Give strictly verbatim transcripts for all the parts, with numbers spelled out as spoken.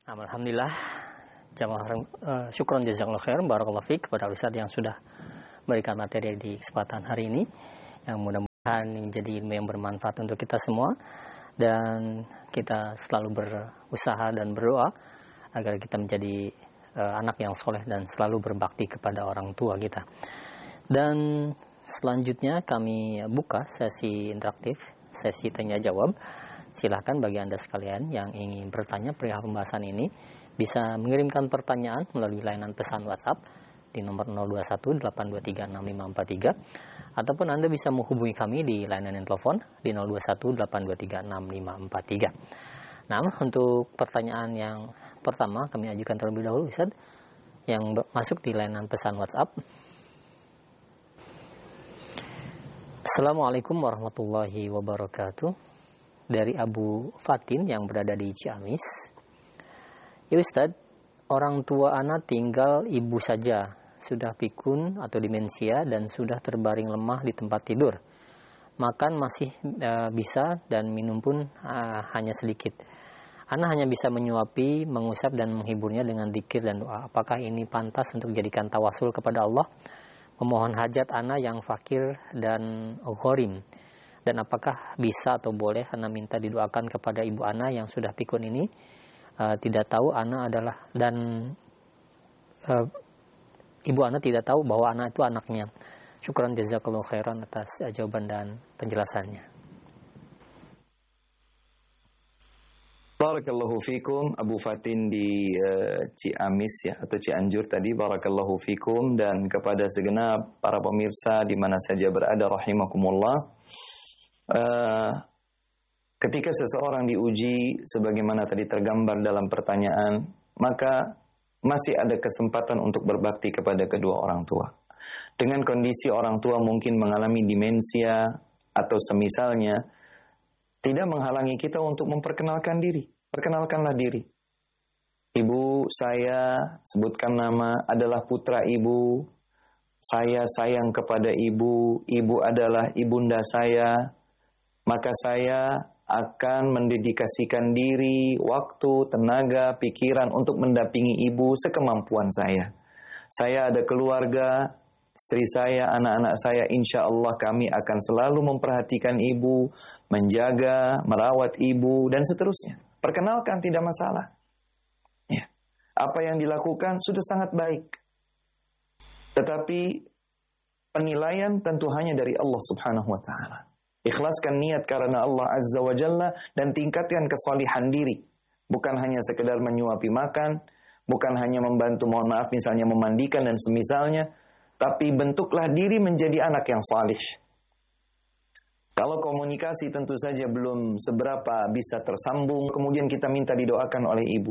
Alhamdulillah, jamaah uh, syukron jazakallahu khair, barakallahu fiik kepada Ustaz yang sudah memberikan materi di kesempatan hari ini, yang mudah-mudahan menjadi ilmu yang bermanfaat untuk kita semua, dan kita selalu berusaha dan berdoa agar kita menjadi uh, anak yang soleh dan selalu berbakti kepada orang tua kita. Dan selanjutnya kami buka sesi interaktif, sesi tanya jawab. Silahkan bagi Anda sekalian yang ingin bertanya perihal pembahasan ini bisa mengirimkan pertanyaan melalui layanan pesan WhatsApp di nomor nol dua satu delapan dua tiga enam lima empat tiga, ataupun Anda bisa menghubungi kami di layanan telepon di nol dua satu delapan dua tiga enam lima empat tiga. Nah, untuk pertanyaan yang pertama kami ajukan terlebih dahulu, Ustaz, yang masuk di layanan pesan WhatsApp. Assalamualaikum warahmatullahi wabarakatuh. Dari Abu Fatin yang berada di Ciamis. Ya Ustaz, orang tua anak tinggal ibu saja, sudah pikun atau demensia dan sudah terbaring lemah di tempat tidur. Makan masih e, bisa dan minum pun e, hanya sedikit. Anak hanya bisa menyuapi, mengusap dan menghiburnya dengan dzikir dan doa. Apakah ini pantas untuk dijadikan tawasul kepada Allah? Memohon hajat anak yang fakir dan gharim. Dan apakah bisa atau boleh anak minta didoakan kepada ibu anak yang sudah pikun ini? Uh, tidak tahu anak adalah dan uh, ibu anak tidak tahu bahwa anak itu anaknya. Syukran jazakallahu khairan atas uh, jawaban dan penjelasannya. Barakallahu fikum Abu Fatin di uh, Ciamis ya atau Cianjur tadi. Barakallahu fikum, dan kepada segenap para pemirsa di mana saja berada rahimakumullah. Uh, ketika seseorang diuji sebagaimana tadi tergambar dalam pertanyaan, maka masih ada kesempatan untuk berbakti kepada kedua orang tua. Dengan kondisi orang tua mungkin mengalami demensia atau semisalnya, tidak menghalangi kita untuk memperkenalkan diri. Perkenalkanlah diri. Ibu saya, sebutkan nama, adalah putra ibu. Saya sayang kepada ibu. Ibu adalah ibunda saya. Maka saya akan mendedikasikan diri, waktu, tenaga, pikiran untuk mendampingi ibu sekemampuan saya. Saya ada keluarga, istri saya, anak-anak saya, insya Allah kami akan selalu memperhatikan ibu, menjaga, merawat ibu, dan seterusnya. Perkenalkan, tidak masalah. Ya. Apa yang dilakukan sudah sangat baik. Tetapi penilaian tentu hanya dari Allah Subhanahu wa Ta'ala. Ikhlaskan niat karena Allah Azza wa Jalla dan tingkatkan kesalihan diri. Bukan hanya sekedar menyuapi makan, bukan hanya membantu, mohon maaf, misalnya memandikan dan semisalnya, tapi bentuklah diri menjadi anak yang salih. Kalau komunikasi tentu saja belum seberapa bisa tersambung, kemudian kita minta didoakan oleh ibu,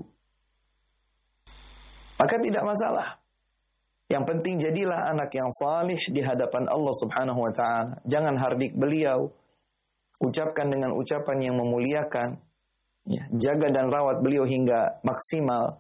maka tidak masalah. Yang penting jadilah anak yang salih di hadapan Allah Subhanahu wa Ta'ala. Jangan hardik beliau. Ucapkan dengan ucapan yang memuliakan. Ya, jaga dan rawat beliau hingga maksimal.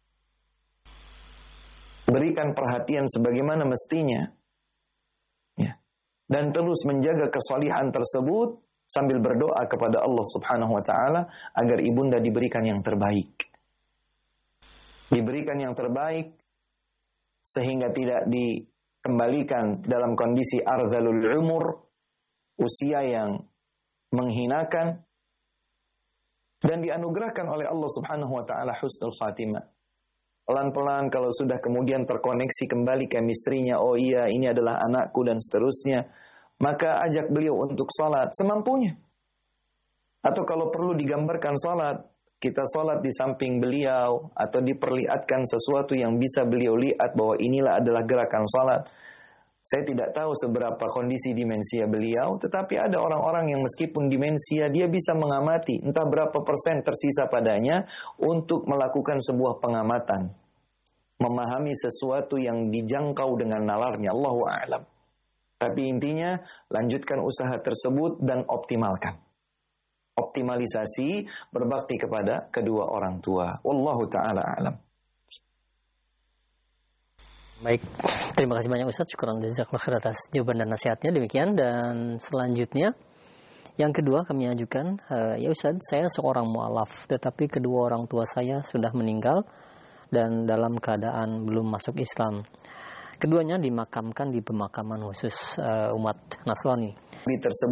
Berikan perhatian sebagaimana mestinya. Ya. Dan terus menjaga kesalihan tersebut sambil berdoa kepada Allah Subhanahu wa Ta'ala agar ibunda diberikan yang terbaik. Diberikan yang terbaik sehingga tidak dikembalikan dalam kondisi arzalul umur, usia yang menghinakan, dan dianugerahkan oleh Allah Subhanahu wa Ta'ala husnul khatimah. Pelan-pelan kalau sudah kemudian terkoneksi kembali chemistry-nya, oh iya ini adalah anakku dan seterusnya, maka ajak beliau untuk salat semampunya. Atau kalau perlu digambarkan salat, kita salat di samping beliau, atau diperlihatkan sesuatu yang bisa beliau lihat bahwa inilah adalah gerakan salat. Saya tidak tahu seberapa kondisi demensia beliau, tetapi ada orang-orang yang meskipun demensia, dia bisa mengamati entah berapa persen tersisa padanya untuk melakukan sebuah pengamatan. Memahami sesuatu yang dijangkau dengan nalarnya, Allahu a'lam. Tapi intinya, lanjutkan usaha tersebut dan optimalkan. Optimalisasi berbakti kepada kedua orang tua. Wallahu ta'ala a'lam. Baik, terima kasih banyak Ustaz. Syukuran jazakallahu khair atas jawaban dan nasihatnya. Demikian, dan selanjutnya Yang kedua kami ajukan, uh, ya Ustaz, saya seorang mu'alaf, tetapi kedua orang tua saya sudah meninggal dan dalam keadaan belum masuk Islam. Keduanya dimakamkan di pemakaman khusus uh, umat Nasrani. Tersebut